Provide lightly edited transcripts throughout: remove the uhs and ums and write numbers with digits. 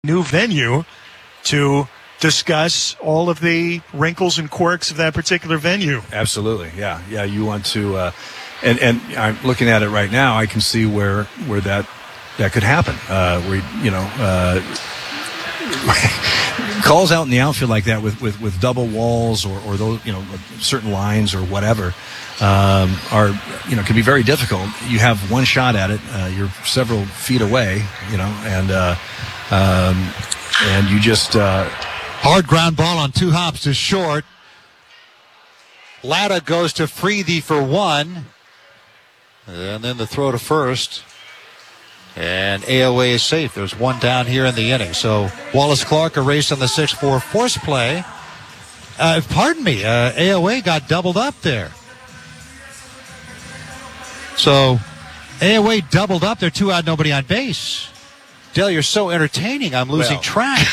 new venue to discuss all of the wrinkles and quirks of that particular venue. Absolutely, yeah. You want to, and I'm looking at it right now. I can see where that could happen. Calls out in the outfield like that with double walls or those certain lines or whatever are can be very difficult. You have one shot at it. You're several feet away, and you just hard ground ball on 2 hops to short. Latta goes to Freedy for 1, and then the throw to first. And AOA is safe. There's 1 down here in the inning. So Wallace Clark erased on the 6-4 force play. AOA got doubled up there. So AOA doubled up there, 2 out, nobody on base. Dale, you're so entertaining, I'm losing track.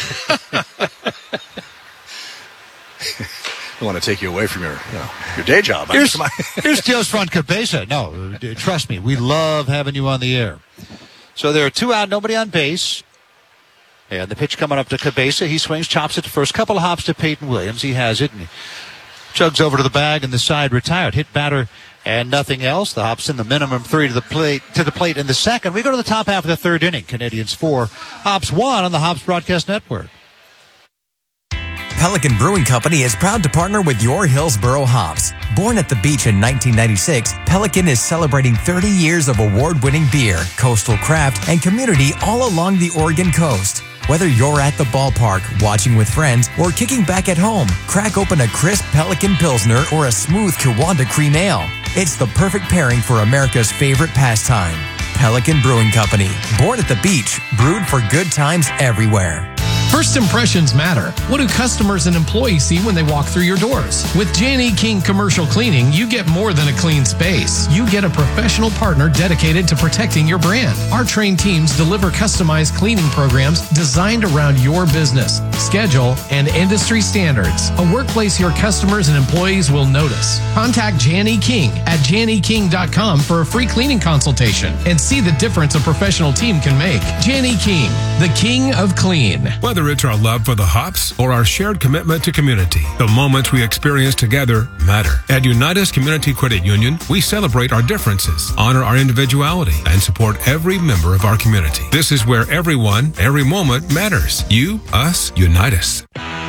I want to take you away from your day job. Here's Dale's front Cabeza. No, trust me, we love having you on the air. So there are 2 out, nobody on base. And the pitch coming up to Cabeza. He swings, chops it to first. Couple of hops to Peyton Williams. He has it. And he chugs over to the bag and the side retired. Hit batter and nothing else. The hops in the minimum 3 to the plate in the second. We go to the top half of the 3rd inning. Canadians 4, Hops 1 on the Hops Broadcast Network. Pelican Brewing Company is proud to partner with your Hillsboro hops. Born at the beach in 1996, Pelican is celebrating 30 years of award-winning beer, coastal craft, and community all along the Oregon coast. Whether you're at the ballpark, watching with friends, or kicking back at home, crack open a crisp Pelican Pilsner or a smooth Kiwanda Cream Ale. It's the perfect pairing for America's favorite pastime. Pelican Brewing Company. Born at the beach, brewed for good times everywhere. First impressions matter. What do customers and employees see when they walk through your doors? With J&E King Commercial Cleaning, you get more than a clean space. You get a professional partner dedicated to protecting your brand. Our trained teams deliver customized cleaning programs designed around your business, schedule, and industry standards. A workplace your customers and employees will notice. Contact J&E King at janieking.com for a free cleaning consultation and see the difference a professional team can make. J&E King, the king of clean. Whether it's our love for the hops or our shared commitment to community, the moments we experience together matter. At Unitas Community Credit Union, we celebrate our differences, honor our individuality, and support every member of our community. This is where everyone, every moment matters. You, us, Unitas.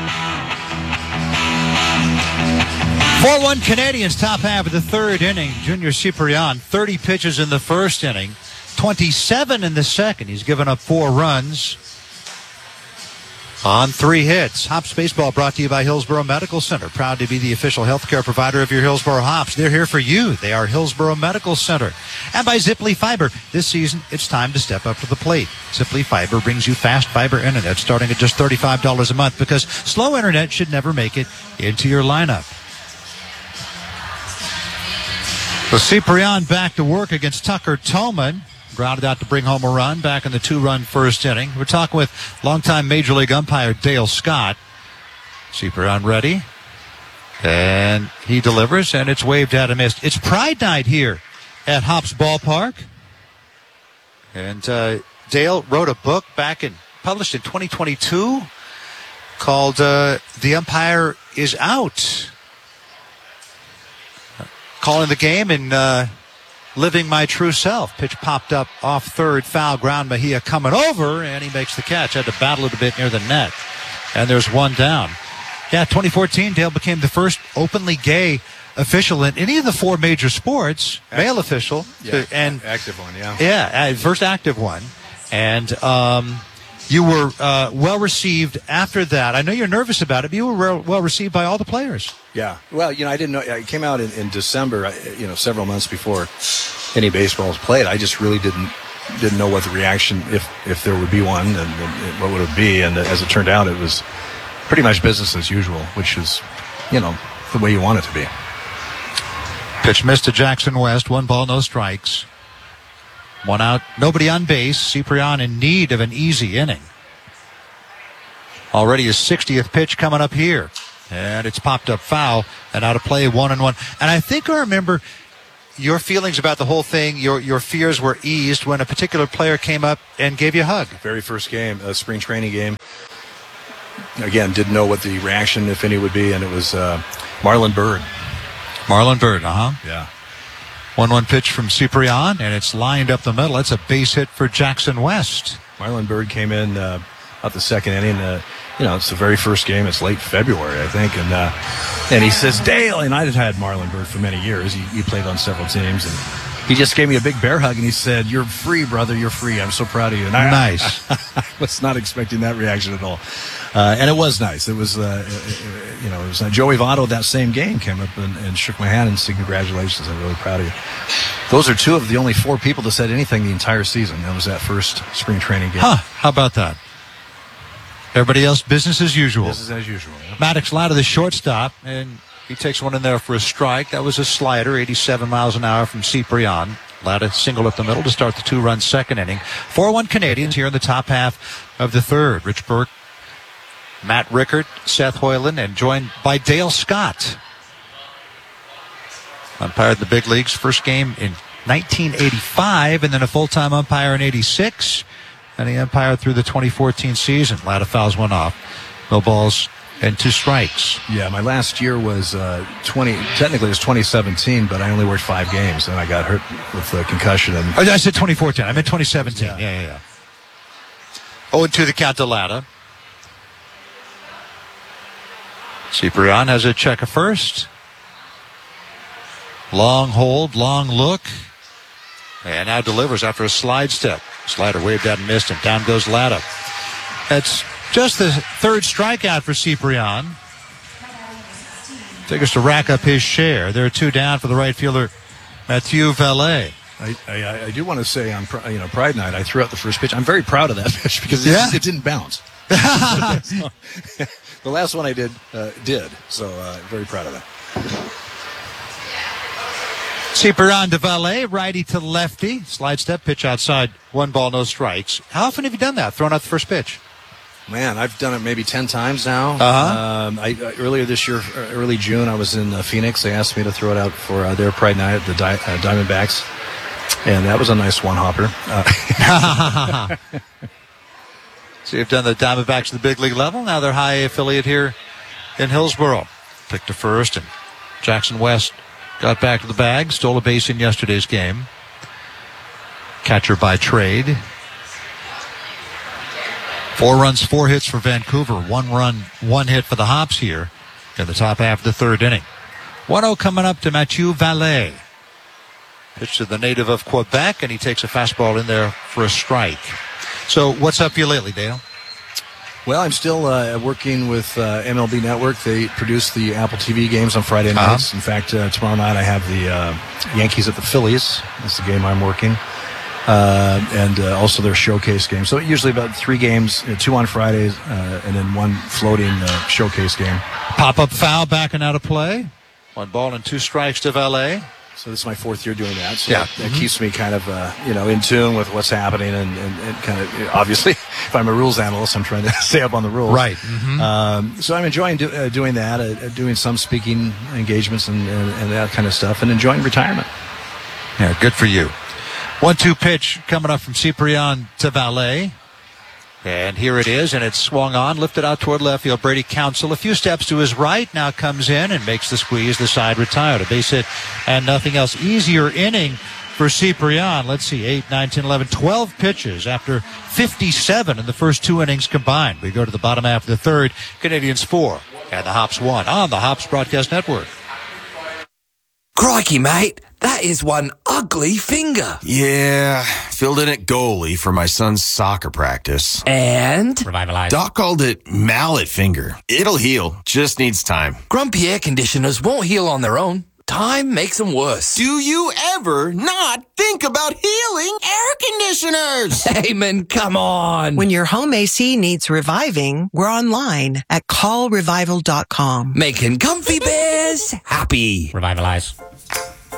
4-1 Canadians, top half of the 3rd inning. Junior Ciprian, 30 pitches in the 1st inning, 27 in the 2nd. He's given up 4 runs on 3 hits. Hops Baseball brought to you by Hillsboro Medical Center. Proud to be the official healthcare provider of your Hillsboro Hops. They're here for you. They are Hillsboro Medical Center. And by Ziply Fiber. This season, it's time to step up to the plate. Ziply Fiber brings you fast fiber internet starting at just $35 a month because slow internet should never make it into your lineup. So Ciprian back to work against Tucker Tolman. Grounded out to bring home a run back in the 2-run 1st inning. We're talking with longtime Major League umpire Dale Scott. Ciprian ready. And he delivers, and it's waved at a miss. It's Pride Night here at Hops Ballpark. And Dale wrote a book published in 2022 called The Umpire is Out. Calling the game and living my true self. Pitch popped up off third, foul ground. Mejia coming over, and he makes the catch. Had to battle it a bit near the net. And there's 1 down. Yeah, 2014, Dale became the first openly gay official in any of the 4 major sports, male official. Yeah, and active one, yeah. Yeah, first active one. And you were well received after that. I know you're nervous about it, but you were well received by all the players. Yeah. Well, I didn't know. It came out in December, several months before any baseball was played. I just really didn't know what the reaction, if there would be one, and what would it be. And as it turned out, it was pretty much business as usual, which is, the way you want it to be. Pitch missed to Jackson West. 1 ball, no strikes. 1 out, nobody on base. Ciprian in need of an easy inning. Already his 60th pitch coming up here. And it's popped up foul and out of play, 1-1. And I think I remember your feelings about the whole thing, your fears were eased when a particular player came up and gave you a hug. Very first game, a spring training game. Again, didn't know what the reaction, if any, would be, and it was Marlon Byrd. Marlon Byrd, Yeah. 1-1 pitch from Ciprian, and it's lined up the middle. That's a base hit for Jackson West. Marlon Byrd came in out the second inning. It's the very first game. It's late February, I think, and he says, "Dale," and I'd had Marlon Byrd for many years. He played on several teams, and he just gave me a big bear hug, and he said, "You're free, brother. You're free. I'm so proud of you." And Nice. I was not expecting that reaction at all, and it was nice. It was, it was Joey Votto that same game came up and shook my hand and said, "Congratulations. I'm really proud of you." Those are two of the only 4 people that said anything the entire season. That was that first spring training game. How about that? Everybody else, business as usual. Business as usual. Yeah. Maddox Latta, the shortstop, and he takes one in there for a strike. That was a slider, 87 miles an hour from Ciprian. Latta single up the middle to start the 2-run second inning. 4-1 Canadians here in the top half of the third. Rich Burke, Matt Rickert, Seth Hoyland, and joined by Dale Scott. Umpired the big leagues, first game in 1985, and then a full-time umpire in 86. And he umpired through the 2014 season. Latta fouls one off. No balls and 2 strikes. Yeah, my last year was technically it was 2017, but I only worked 5 games, and I got hurt with a concussion. And I said 2014. I meant 2017. Yeah. 0-2 the count to Latta. Ciprian has a check of first. Long hold, long look. And now delivers after a slide step. Slider waved out and missed, and down goes Latta. That's just the third strikeout for Ciprian. Figures to rack up his share. There are 2 down for the right fielder, Mathieu Valet. I do want to say on Pride Night, I threw out the first pitch. I'm very proud of that pitch because it didn't bounce. The last one I did. So very proud of that. Ciprian to Valet, righty to lefty. Slide step, pitch outside. 1 ball, no strikes. How often have you done that, thrown out the first pitch? Man, I've done it maybe 10 times now. Earlier this year, early June, I was in Phoenix. They asked me to throw it out for their Pride Night at the Diamondbacks. And that was a nice one-hopper. So you've done the Diamondbacks at the big league level. Now they're high affiliate here in Hillsboro. Picked to first, and Jackson West got back to the bag, stole a base in yesterday's game. Catcher by trade. 4 runs, 4 hits for Vancouver. 1 run, 1 hit for the Hops here in the top half of the third inning. 1-0 coming up to Mathieu Valet. Pitch to the native of Quebec, and he takes a fastball in there for a strike. So what's up for you lately, Dale? Well, I'm still working with MLB Network. They produce the Apple TV games on Friday nights. In fact, tomorrow night I have the Yankees at the Phillies. That's the game I'm working. And also their showcase game. So usually about 3 games, 2 on Fridays, and then 1 floating showcase game. Pop-up foul backing out of play. 1 ball and 2 strikes to Valet. So this is my 4th year doing that. So that keeps me kind of, in tune with what's happening and kind of, obviously, if I'm a rules analyst, I'm trying to stay up on the rules. Right. So I'm enjoying doing that, doing some speaking engagements and that kind of stuff, and enjoying retirement. Yeah, good for you. 1-2 pitch coming up from Ciprian to Valet. And here it is, and it's swung on, lifted out toward left field. Brady Counsell a few steps to his right, now comes in and makes the squeeze, the side retired. A base hit and nothing else. Easier inning for Ciprian. Let's see, 8, 9, 10, 11, 12 pitches after 57 in the first 2 innings combined. We go to the bottom half of the third. Canadians 4 and the Hops 1 on the Hops Broadcast Network. Crikey, mate, that is one ugly finger. Yeah, filled in at goalie for my son's soccer practice. And? Revitalize. Doc called it mallet finger. It'll heal, just needs time. Grumpy air conditioners won't heal on their own. Time makes them worse. Do you ever not think about healing air conditioners? Heyman, come on. When your home AC needs reviving, we're online at callrevival.com. Making comfy bears happy. Revitalize.